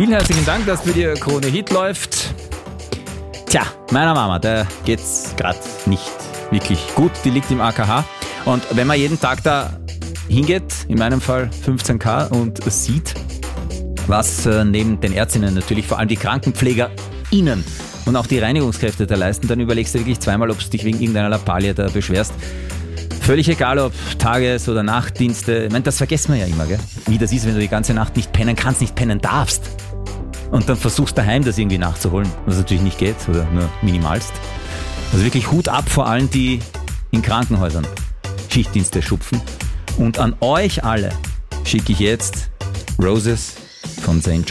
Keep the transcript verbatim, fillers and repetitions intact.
Vielen herzlichen Dank, dass bei dir Krone Hit läuft. Tja, meiner Mama, da geht's gerade nicht wirklich gut. Die liegt im A K H. Und wenn man jeden Tag da hingeht, in meinem Fall fünfzehn K, und sieht, was äh, neben den Ärztinnen natürlich vor allem die KrankenpflegerInnen und auch die Reinigungskräfte da leisten, dann überlegst du wirklich zweimal, ob du dich wegen irgendeiner Lappalie da beschwerst. Völlig egal, ob Tages- oder Nachtdienste. Ich meine, das vergessen wir ja immer, gell? Wie das ist, wenn du die ganze Nacht nicht pennen kannst, nicht pennen darfst. Und dann versuchst daheim das irgendwie nachzuholen, was natürlich nicht geht oder nur minimalst. Also wirklich Hut ab vor allen, die in Krankenhäusern Schichtdienste schupfen. Und an euch alle schicke ich jetzt Roses von Sankt John.